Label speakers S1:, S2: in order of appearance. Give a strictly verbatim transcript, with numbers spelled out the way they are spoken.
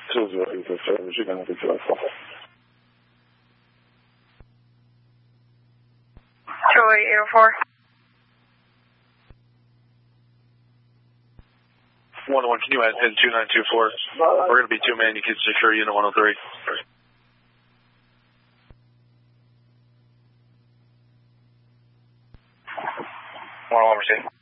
S1: two zero eight zero service, you're going to get to that phone.
S2: two eight eight four.
S3: one one, can you add pin two nine two four? We're going to be two man, you can secure unit one oh three.
S2: one one, receive.